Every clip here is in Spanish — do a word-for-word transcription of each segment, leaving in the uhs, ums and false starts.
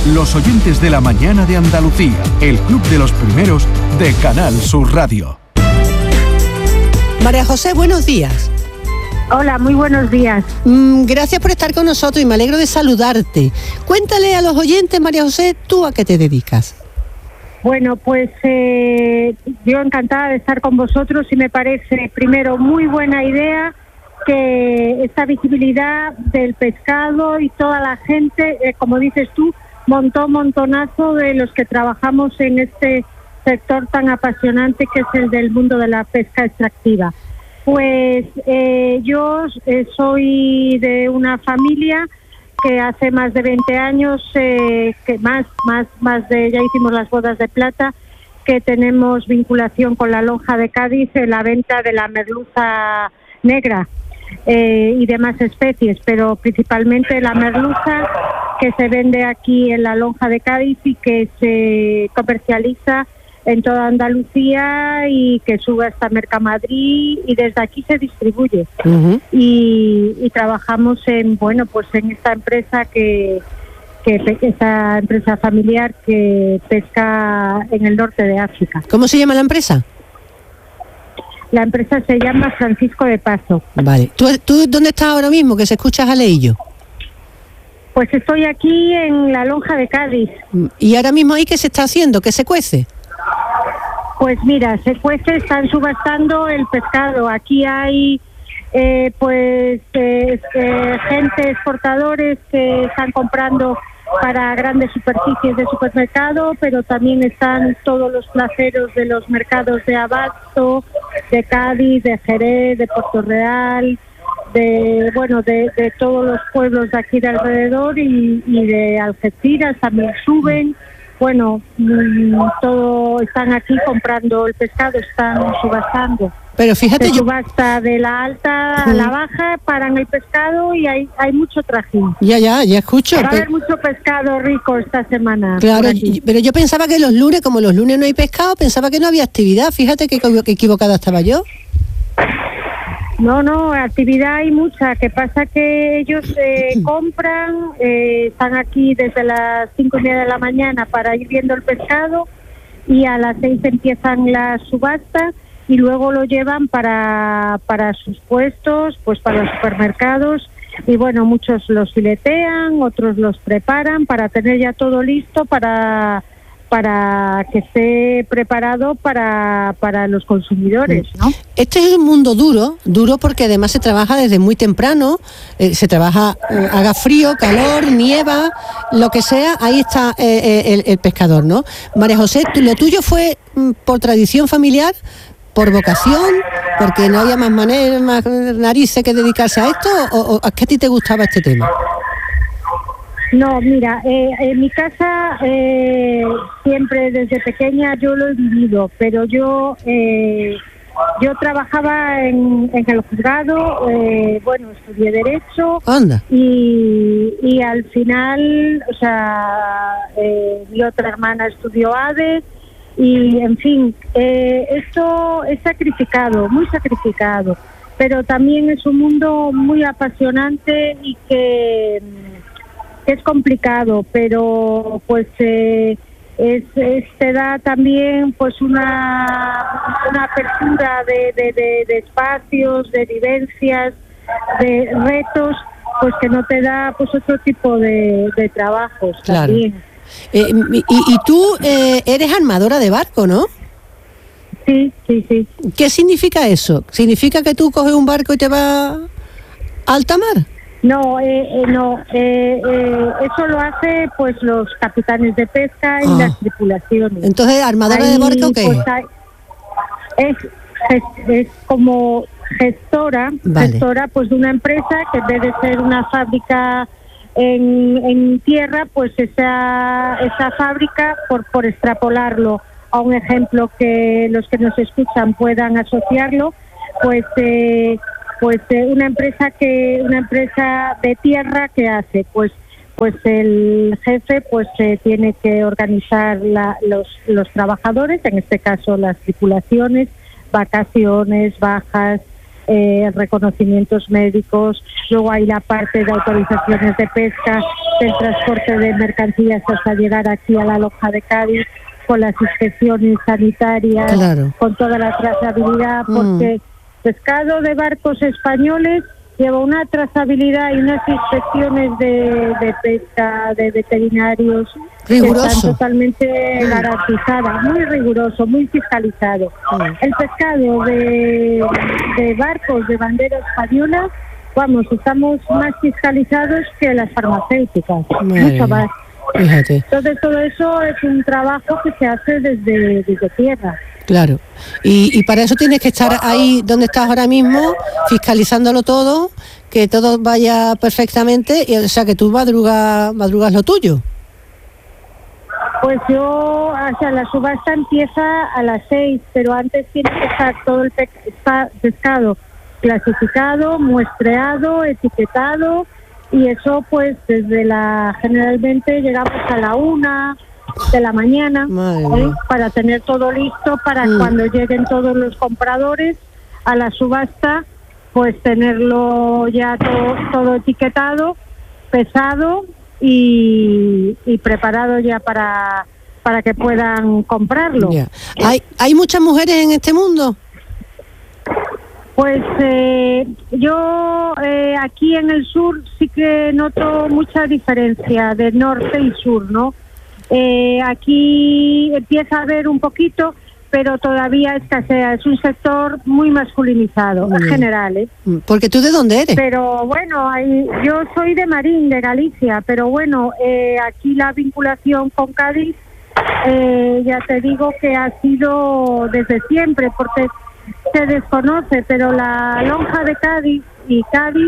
los oyentes de la mañana de Andalucía, el club de los primeros de Canal Sur Radio. María José, buenos días. Hola, muy buenos días. Mm, gracias por estar con nosotros y me alegro de saludarte. Cuéntale a los oyentes, María José, ¿tú a qué te dedicas? Bueno, pues eh, yo encantada de estar con vosotros y me parece, primero, muy buena idea que esta visibilidad del pescado y toda la gente, eh, como dices tú, montón, montonazo de los que trabajamos en este sector tan apasionante que es el del mundo de la pesca extractiva. Pues eh, yo eh, soy de una familia que hace más de veinte años, eh, que más, más, más de, ya hicimos las bodas de plata, que tenemos vinculación con la lonja de Cádiz en la venta de la merluza negra eh, y demás especies, pero principalmente la merluza que se vende aquí en la lonja de Cádiz y que se comercializa en toda Andalucía y que sube hasta Mercamadrid y desde aquí se distribuye. Uh-huh. y, y trabajamos en bueno pues en esta empresa que, que esta empresa familiar que pesca en el norte de África. ¿Cómo se llama la empresa? La empresa se llama Francisco de Paso. Vale. ¿Tú, tú dónde estás ahora mismo? Que se escucha jaleillo. Pues estoy aquí en la lonja de Cádiz. ¿Y ahora mismo ahí qué se está haciendo? ¿Qué se cuece? Pues mira, se cuece, están subastando el pescado. Aquí hay eh, pues eh, eh, gente, exportadores que están comprando para grandes superficies de supermercado, pero también están todos los placeros de los mercados de Abasto, de Cádiz, de Jerez, de Puerto Real, de bueno de, de todos los pueblos de aquí de alrededor y, y de Algeciras también suben. Bueno, mmm, todo están aquí comprando el pescado, están subastando. Pero fíjate, se yo... subasta de la alta a la baja, paran el pescado y hay hay mucho trajín. Ya, ya, ya escucho. Va a pero... haber mucho pescado rico esta semana. Claro, pero yo pensaba que los lunes, como los lunes no hay pescado, pensaba que no había actividad. Fíjate que, que equivocada estaba yo. No, no, actividad hay mucha. Que pasa que ellos eh, compran, eh, están aquí desde las cinco y media de la mañana para ir viendo el pescado y a las seis empiezan las subastas y luego lo llevan para para sus puestos, pues para los supermercados y bueno, muchos los filetean, otros los preparan para tener ya todo listo para para que esté preparado para, para los consumidores, ¿no? Este es un mundo duro, duro porque además se trabaja desde muy temprano, eh, se trabaja, eh, haga frío, calor, nieva, lo que sea, ahí está eh, el, el pescador, ¿no? María José, ¿lo tuyo fue mm, por tradición familiar, por vocación, porque no había más manera, más narices que dedicarse a esto, o, o a qué a ti te gustaba este tema? No, mira, eh, en mi casa eh, siempre desde pequeña yo lo he vivido, pero yo eh, yo trabajaba en, en el juzgado, eh, bueno, estudié Derecho. Anda. Y, y al final, o sea, eh, mi otra hermana estudió A D E y, en fin, eh, esto es sacrificado, muy sacrificado, pero también es un mundo muy apasionante y que... es complicado, pero pues eh, es, es te da también pues una una apertura de, de, de, de espacios, de vivencias, de retos, pues que no te da pues otro tipo de, de trabajos. Claro. También. Eh, y, y tú eh, eres armadora de barco, ¿no? Sí, sí, sí. ¿Qué significa eso? ¿Significa que tú coges un barco y te vas a alta mar? No, eh, eh, no, eh, eh, eso lo hace pues los capitanes de pesca y ah. las tripulaciones. Entonces, ¿armadora Ahí, de barco qué? Pues, hay, es, es, es como gestora, vale. gestora pues de una empresa que en vez de ser una fábrica en, en tierra, pues esa, esa fábrica, por, por extrapolarlo a un ejemplo que los que nos escuchan puedan asociarlo, pues... Eh, pues eh, una empresa que una empresa de tierra que hace pues pues el jefe pues eh, tiene que organizar la, los los trabajadores, en este caso las tripulaciones, vacaciones, bajas, eh, reconocimientos médicos, luego hay la parte de autorizaciones de pesca, del transporte de mercancías hasta llegar aquí a la lonja de Cádiz, con las inspecciones sanitarias, claro, con toda la trazabilidad, porque mm. pescado de barcos españoles lleva una trazabilidad y unas inspecciones de, de pesca, de veterinarios, riguroso, que están totalmente mm. garantizadas, muy riguroso, muy fiscalizado. Mm. El pescado de, de barcos de bandera española, vamos, estamos más fiscalizados que las farmacéuticas, Madre mucho más. Fíjate. Entonces todo eso es un trabajo que se hace desde, desde tierra. Claro, y, y para eso tienes que estar ahí donde estás ahora mismo, fiscalizándolo todo, que todo vaya perfectamente, y, o sea, que tú madrugas, madrugas lo tuyo. Pues yo, o sea, la subasta empieza a las seis, pero antes tiene que estar todo el pescado clasificado, muestreado, etiquetado, y eso pues desde la, generalmente llegamos a la una de la mañana, ¿eh? Para tener todo listo para mm. cuando lleguen todos los compradores a la subasta, pues tenerlo ya todo, todo etiquetado, pesado y, y preparado ya para, para que puedan comprarlo. Yeah. ¿Hay, ¿Hay muchas mujeres en este mundo? Pues eh, yo eh, aquí en el sur sí que noto mucha diferencia de norte y sur, ¿no? Eh, aquí empieza a haber un poquito, pero todavía escasea. Es un sector muy masculinizado, muy en general, ¿eh? Porque tú, ¿de dónde eres? Pero bueno, hay, yo soy de Marín, de Galicia, pero bueno, eh, aquí la vinculación con Cádiz, eh, ya te digo que ha sido desde siempre, porque se desconoce, pero la lonja de Cádiz y Cádiz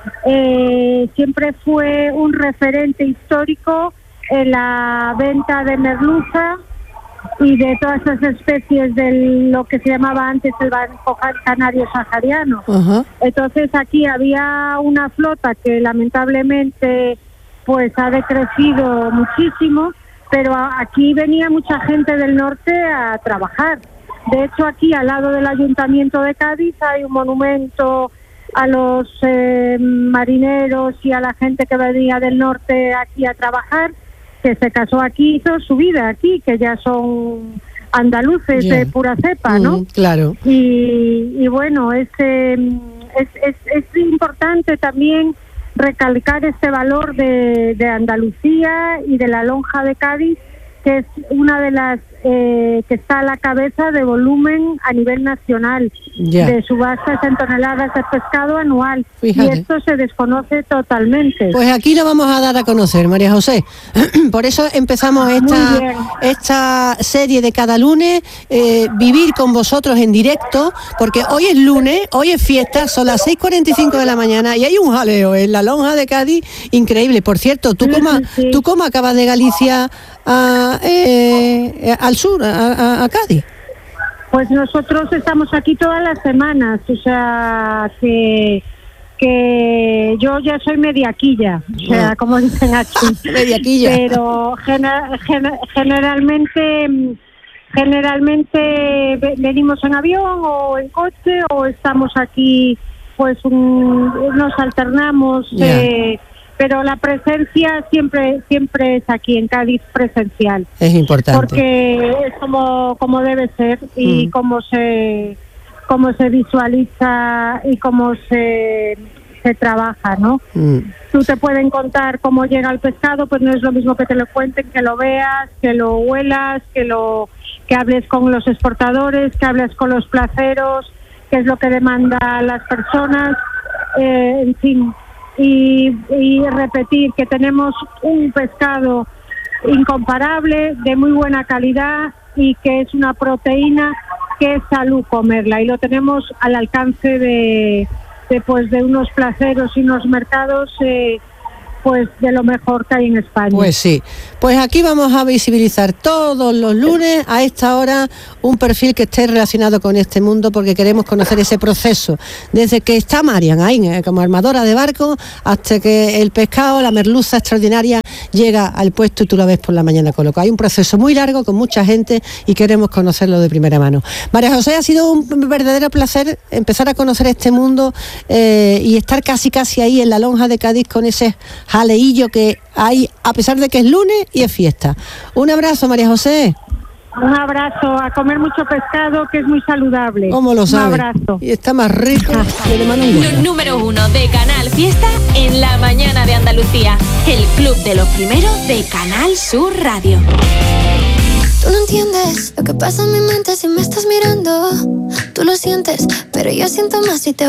eh, siempre fue un referente histórico en la venta de merluza y de todas esas especies de lo que se llamaba antes el banco canario sahariano. Uh-huh. Entonces aquí había una flota que lamentablemente pues ha decrecido muchísimo, pero aquí venía mucha gente del norte a trabajar. De hecho, aquí al lado del Ayuntamiento de Cádiz hay un monumento a los eh, marineros y a la gente que venía del norte aquí a trabajar, que se casó aquí, hizo su vida aquí, que ya son andaluces yeah. de pura cepa, ¿no? Mm, claro. Y, y bueno, es, eh, es, es, es importante también recalcar este valor de, de Andalucía y de la lonja de Cádiz, que es una de las eh, que está a la cabeza de volumen a nivel nacional, yeah. de subastas en toneladas de pescado anual. Fíjate. Y esto se desconoce totalmente. Pues aquí lo vamos a dar a conocer, María José. Por eso empezamos esta, esta serie de cada lunes, eh, vivir con vosotros en directo, porque hoy es lunes, hoy es fiesta, son las seis cuarenta y cinco de la mañana y hay un jaleo en la lonja de Cádiz increíble. Por cierto, ¿tú, sí, cómo, sí, sí. ¿tú cómo acabas de Galicia a, eh, al sur, a, a, a Cádiz? Pues nosotros estamos aquí todas las semanas, o sea, que que yo ya soy mediaquilla, o sea, como dicen aquí. Mediaquilla. Pero gener, gener, generalmente generalmente venimos en avión o en coche o estamos aquí, pues un, nos alternamos, yeah. eh, pero la presencia siempre siempre es aquí en Cádiz presencial. Es importante. Porque es como como debe ser y mm. como se cómo se visualiza y cómo se se trabaja, ¿no? Mm. Tú te pueden contar cómo llega el pescado, pues no es lo mismo que te lo cuenten, que lo veas, que lo huelas, que lo que hables con los exportadores, que hables con los placeros, qué es lo que demandan las personas, eh, en fin, y, y repetir que tenemos un pescado incomparable, de muy buena calidad y que es una proteína que es salud comerla, y lo tenemos al alcance de, de pues de unos placeros y unos mercados eh, pues de lo mejor que hay en España. Pues sí, pues aquí vamos a visibilizar todos los lunes a esta hora un perfil que esté relacionado con este mundo, porque queremos conocer ese proceso, desde que está Marian ahí como armadora de barco hasta que el pescado, la merluza extraordinaria llega al puesto y tú lo ves por la mañana colocado. Hay un proceso muy largo con mucha gente y queremos conocerlo de primera mano. María José, ha sido un verdadero placer empezar a conocer este mundo eh, y estar casi casi ahí en la lonja de Cádiz con ese jaleillo que hay, a pesar de que es lunes y es fiesta. Un abrazo, María José. Un abrazo, a comer mucho pescado, que es muy saludable. ¿Cómo lo sabe? Un abrazo. Y está más rico que de mano en boca. Número uno de Canal Fiesta en la mañana de Andalucía. El club de los primeros de Canal Sur Radio. Tú no entiendes lo que pasa en mi mente si me estás mirando. Tú lo sientes, pero yo siento más si te